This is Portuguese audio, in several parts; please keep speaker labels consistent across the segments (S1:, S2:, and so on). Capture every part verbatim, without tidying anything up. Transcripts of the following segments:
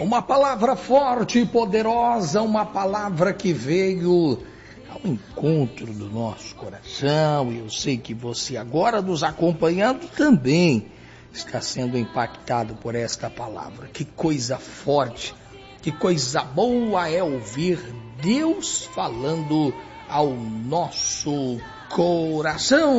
S1: Uma palavra forte e poderosa, uma palavra que veio ao encontro do nosso coração. E eu sei que você agora nos acompanhando também está sendo impactado por esta palavra. Que coisa forte, que coisa boa é ouvir Deus falando ao nosso coração.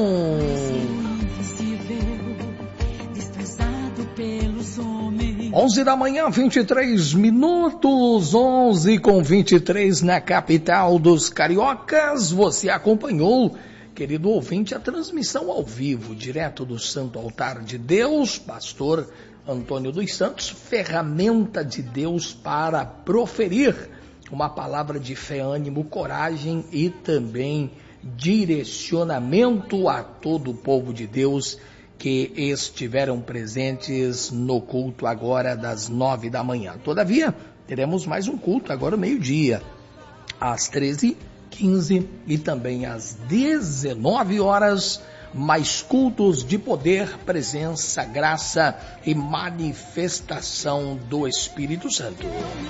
S1: onze da manhã, vinte e três minutos, onze com vinte e três na capital dos cariocas. Você acompanhou, querido ouvinte, a transmissão ao vivo, direto do Santo Altar de Deus, pastor Antônio dos Santos, ferramenta de Deus para proferir uma palavra de fé, ânimo, coragem e também direcionamento a todo o povo de Deus que estiveram presentes no culto agora das nove da manhã. Todavia, teremos mais um culto agora meio-dia, às treze, quinze e também às dezenove horas, mais cultos de poder, presença, graça e manifestação do Espírito Santo.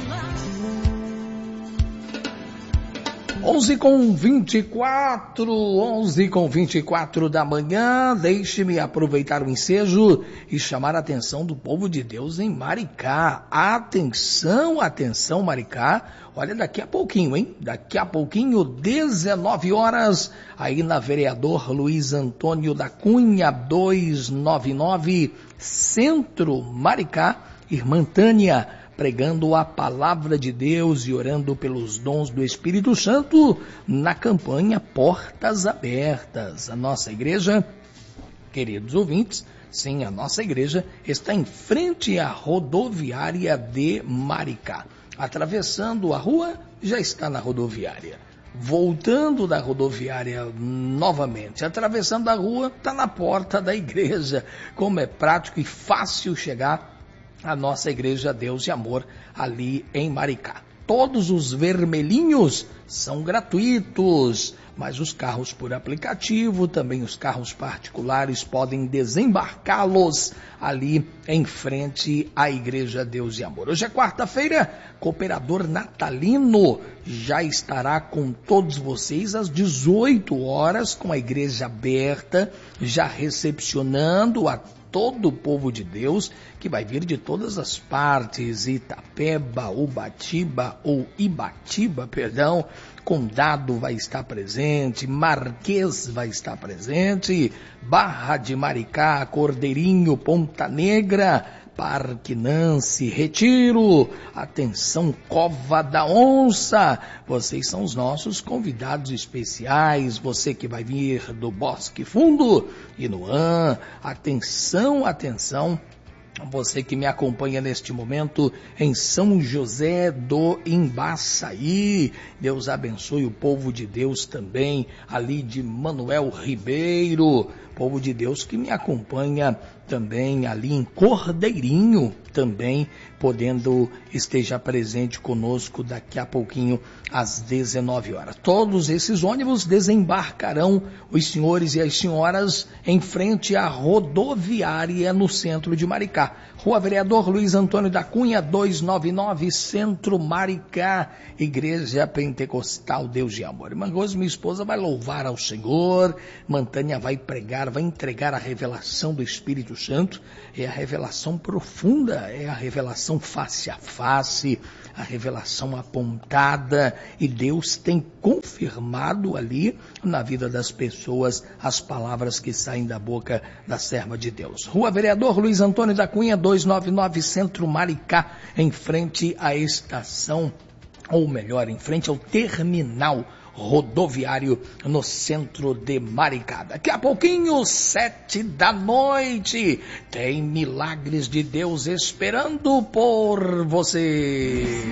S1: onze com vinte e quatro, onze com vinte e quatro da manhã, deixe-me aproveitar o ensejo e chamar a atenção do povo de Deus em Maricá. Atenção, atenção Maricá, olha daqui a pouquinho, hein? Daqui a pouquinho, dezenove horas, aí na Vereador Luiz Antônio da Cunha, duzentos e noventa e nove, Centro Maricá, Irmã Tânia, pregando a palavra de Deus e orando pelos dons do Espírito Santo na campanha Portas Abertas. A nossa igreja, queridos ouvintes, sim, a nossa igreja está em frente à rodoviária de Maricá. Atravessando a rua, já está na rodoviária. Voltando da rodoviária novamente, atravessando a rua, está na porta da igreja. Como é prático e fácil chegar a nossa igreja Deus e Amor ali em Maricá. Todos os vermelhinhos são gratuitos, mas os carros por aplicativo, também os carros particulares podem desembarcá-los ali em frente à igreja Deus e Amor. Hoje é quarta-feira, Cooperador Natalino já estará com todos vocês às dezoito horas com a igreja aberta, já recepcionando a todo o povo de Deus, que vai vir de todas as partes, Itapeba, Ubatiba, ou Ibatiba, perdão, Condado vai estar presente, Marquês vai estar presente, Barra de Maricá, Cordeirinho, Ponta Negra, Parque Nancy, Retiro, atenção Cova da Onça, vocês são os nossos convidados especiais, você que vai vir do Bosque Fundo, Inuã, atenção, atenção, você que me acompanha neste momento em São José do Embaçaí, Deus abençoe o povo de Deus também, ali de Manuel Ribeiro, povo de Deus que me acompanha também ali em Cordeirinho, também podendo esteja presente conosco daqui a pouquinho às dezenove horas. Todos esses ônibus desembarcarão os senhores e as senhoras em frente à rodoviária no centro de Maricá. Rua Vereador Luiz Antônio da Cunha, duzentos e noventa e nove, Centro Maricá, Igreja Pentecostal Deus de Amor. Irmã Rose, minha esposa, vai louvar ao Senhor, Mantânia vai pregar, vai entregar a revelação do Espírito Santo, é a revelação profunda, é a revelação face a face, a revelação apontada, e Deus tem confirmado ali na vida das pessoas as palavras que saem da boca da serva de Deus. Rua Vereador Luiz Antônio da Cunha, duzentos e noventa e nove, Centro Maricá, em frente à estação, ou melhor, em frente ao terminal rodoviário no centro de Maricá. Daqui a pouquinho, sete da noite, tem milagres de Deus esperando por você.